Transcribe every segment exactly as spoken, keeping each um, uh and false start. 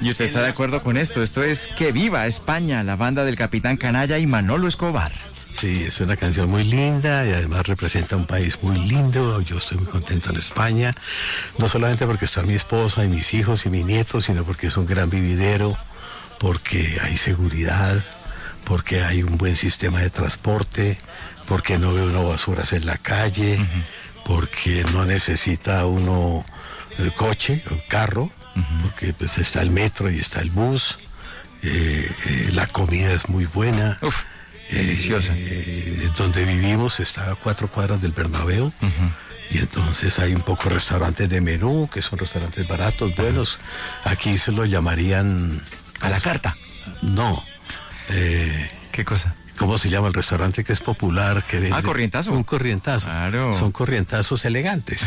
¿Y usted está de acuerdo con esto? Esto es Que Viva España, la banda del Capitán Canalla y Manolo Escobar. Sí, es una canción muy linda y además representa un país muy lindo. Yo estoy muy contento en España, no solamente porque está mi esposa y mis hijos y mi nieto, sino porque es un gran vividero, porque hay seguridad, porque hay un buen sistema de transporte, porque no veo uno basuras en la calle, uh-huh. porque no necesita uno el coche o carro, uh-huh. porque pues está el metro y está el bus, eh, eh, la comida es muy buena. Uf. Deliciosa. Eh, donde vivimos está a cuatro cuadras del Bernabéu, uh-huh. y entonces hay un poco restaurantes de menú, que son restaurantes baratos, buenos. Uh-huh. Aquí se lo llamarían... ¿A la carta? No. Eh, ¿Qué cosa? ¿Cómo se llama el restaurante que es popular? Que vende? Ah, corrientazo. Un corrientazo. Claro. Son corrientazos elegantes.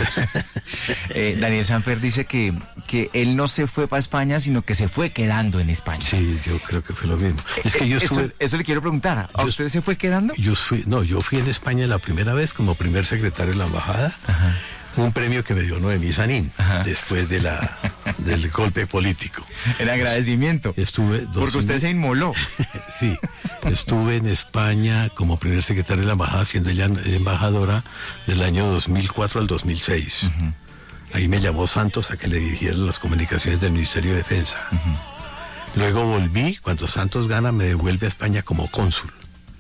eh, Daniel Samper dice que, que él no se fue para España, sino que se fue quedando en España. Sí, yo creo que fue lo mismo. Es que yo eso, estuve... eso le quiero preguntar. ¿A yo, usted se fue quedando? Yo fui, no, yo fui en España la primera vez como primer secretario de la embajada. Ajá. Un premio que me dio Noemí Sanín, ajá. después de la, del golpe político. En agradecimiento. Estuve dos Porque usted mil... se inmoló. Sí, estuve en España como primer secretario de la embajada, siendo ella embajadora del año dos mil cuatro al dos mil seis. Uh-huh. Ahí me llamó Santos a que le dirigiera las comunicaciones del Ministerio de Defensa. Uh-huh. Luego volví, cuando Santos gana, me devuelve a España como cónsul.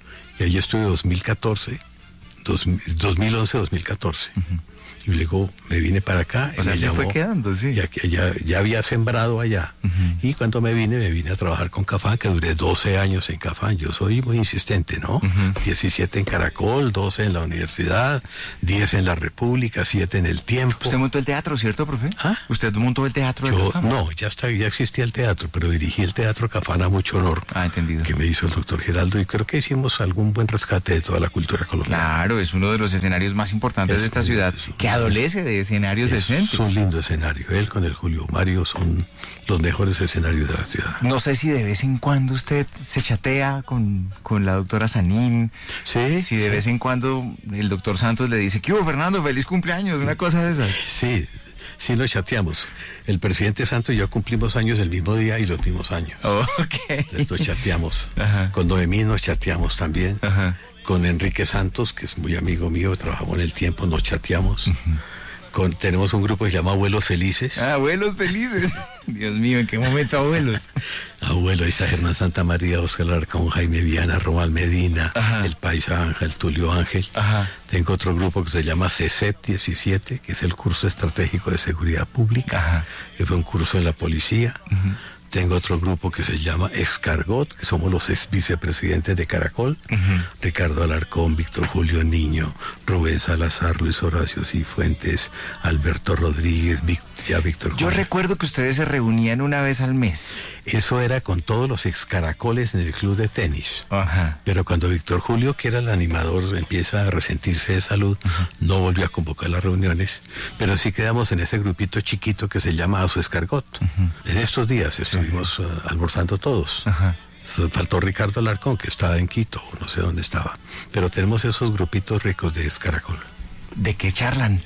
Y ahí estuve dos mil catorce, dos mil once, dos mil catorce. Uh-huh. Y luego me vine para acá. O sea, se fue quedando, sí. Ya, ya, ya había sembrado allá. Uh-huh. Y cuando me vine, me vine a trabajar con Cafán, que duré doce años en Cafán. Yo soy muy insistente, ¿no? Uh-huh. diecisiete en Caracol, doce en la universidad, diez en la República, siete en El Tiempo. ¿Usted montó el teatro, cierto, profe? ¿Ah? ¿Usted montó el teatro de Yo, Cafán? No, ya, está, ya existía el teatro, pero dirigí el teatro Cafán a mucho honor. Ah, entendido. Que me hizo el doctor Geraldo, y creo que hicimos algún buen rescate de toda la cultura colombiana. Claro, es uno de los escenarios más importantes es, de esta ciudad, es, que adolece de ese escenarios es, decentes. Es un lindo escenario. Él con el Julio Mario son los mejores escenarios de la ciudad. No sé si de vez en cuando usted se chatea con, con la doctora Sanín. Sí. Si de sí. vez en cuando el doctor Santos le dice, ¿qué hubo, Fernando? Feliz cumpleaños, una cosa de esas. Sí, sí nos chateamos. El presidente Santos y yo cumplimos años el mismo día y los mismos años. Oh, ok. Entonces nos chateamos. Ajá. Con Noemí nos chateamos también. Ajá. Con Enrique Santos, que es muy amigo mío, trabajamos en El Tiempo, nos chateamos. Uh-huh. Con, tenemos un grupo que se llama Abuelos Felices. Ah, Abuelos Felices. Dios mío, ¿en qué momento abuelos? Abuelo, ahí está Germán Santamaría, Oscar Alarcón, Jaime Viana, Romal Medina, ajá. El Paisa Ángel, Tulio Ángel. Ajá. Tengo otro grupo que se llama C C E P diecisiete, que es el curso estratégico de seguridad pública, ajá. que fue un curso en la policía. Uh-huh. Tengo otro grupo que se llama Excargot, que somos los ex vicepresidentes de Caracol. Uh-huh. Ricardo Alarcón, Víctor Julio Niño, Rubén Salazar, Luis Horacio Cifuentes, Alberto Rodríguez, Vic, ya Víctor Yo Julio. Recuerdo que ustedes se reunían una vez al mes. Eso era con todos los ex Caracoles en el club de tenis. Ajá. Pero cuando Víctor Julio, que era el animador, empieza a resentirse de salud, uh-huh. no volvió a convocar las reuniones. Pero sí quedamos en ese grupito chiquito que se llama Asu Escargot. Uh-huh. En estos días estuvimos sí, sí. Uh, almorzando todos. Ajá. Faltó Ricardo Alarcón, que estaba en Quito, no sé dónde estaba. Pero tenemos esos grupitos ricos de Escaracol. ¿De qué charlan?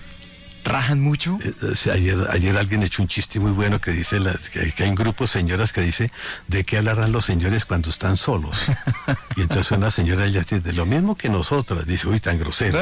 ¿Rajan mucho? Eh, o sea, ayer, ayer alguien echó un chiste muy bueno que dice las, que, que hay un grupo de señoras que dice ¿de qué hablarán los señores cuando están solos? Y entonces una señora ella dice, de lo mismo que nosotras, dice, uy, tan grosero.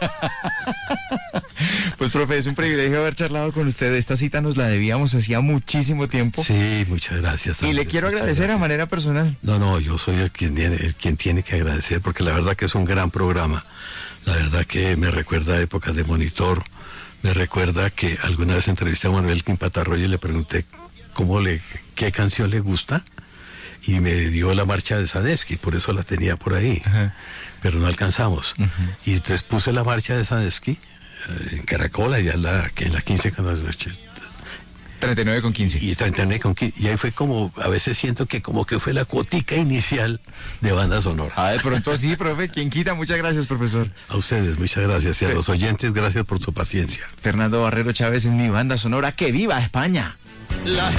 Pues profe, es un privilegio haber charlado con usted. Esta cita nos la debíamos hacía muchísimo tiempo. Sí, muchas gracias. Andrés, y le quiero agradecer gracias. A manera personal. No, no, yo soy el quien, tiene, el quien tiene que agradecer, porque la verdad que es un gran programa. La verdad que me recuerda a épocas de Monitor. Me recuerda que alguna vez entrevisté a Manuel Quimpatarroyo y le pregunté cómo le, qué canción le gusta, y me dio la marcha de Sadesky, por eso la tenía por ahí, uh-huh. pero no alcanzamos. Uh-huh. Y entonces puse la marcha de Sadesky eh, en Caracol, allá en la, en la quince con las treinta y nueve con quince. Y treinta y nueve con quince. Y ahí fue como, a veces siento que como que fue la cuotica inicial de banda sonora. Ah, de pronto sí, profe. ¿Quién quita? Muchas gracias, profesor. A ustedes, muchas gracias. Y a los oyentes, gracias por su paciencia. Fernando Barrero Chávez en mi banda sonora. ¡Que viva España! La